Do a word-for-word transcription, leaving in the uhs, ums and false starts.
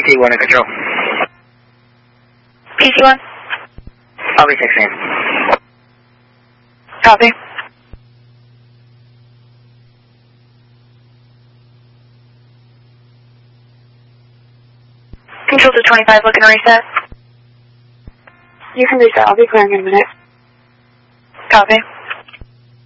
T one in control. P T one? I'll be sixteen. Copy. Control to twenty-five, looking to reset. You can reset. I'll be clearing in a minute. Copy.